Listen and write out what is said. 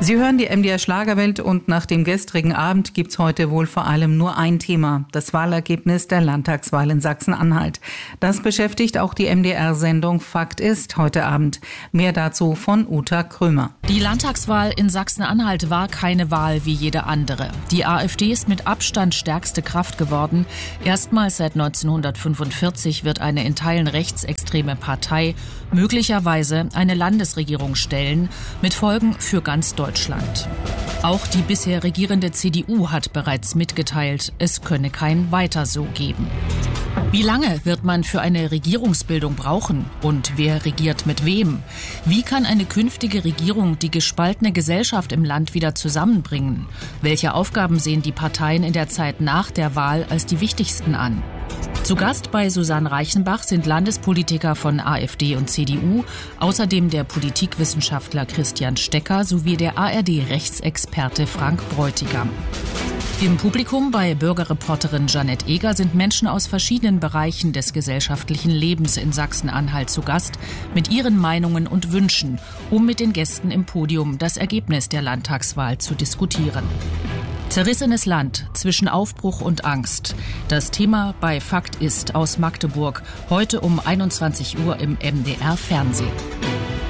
Sie hören die MDR Schlagerwelt und nach dem gestrigen Abend gibt's heute wohl vor allem nur ein Thema, das Wahlergebnis der Landtagswahl in Sachsen-Anhalt. Das beschäftigt auch die MDR-Sendung Fakt ist heute Abend. Mehr dazu von Uta Krömer. Die Landtagswahl in Sachsen-Anhalt war keine Wahl wie jede andere. Die AfD ist mit Abstand stärkste Kraft geworden. Erstmals seit 1945 wird eine in Teilen rechtsextreme Partei möglicherweise eine Landesregierung stellen, mit Folgen für ganz Deutschland. Auch die bisher regierende CDU hat bereits mitgeteilt, es könne kein Weiter so geben. Wie lange wird man für eine Regierungsbildung brauchen? Und wer regiert mit wem? Wie kann eine künftige Regierung die gespaltene Gesellschaft im Land wieder zusammenbringen? Welche Aufgaben sehen die Parteien in der Zeit nach der Wahl als die wichtigsten an? Zu Gast bei Susanne Reichenbach sind Landespolitiker von AfD und CDU, außerdem der Politikwissenschaftler Christian Stecker sowie der ARD-Rechtsexperte Frank Bräutigam. Im Publikum bei Bürgerreporterin Janette Eger sind Menschen aus verschiedenen Bereichen des gesellschaftlichen Lebens in Sachsen-Anhalt zu Gast mit ihren Meinungen und Wünschen, um mit den Gästen im Podium das Ergebnis der Landtagswahl zu diskutieren. Zerrissenes Land zwischen Aufbruch und Angst. Das Thema bei Fakt ist aus Magdeburg, heute um 21 Uhr im MDR Fernsehen.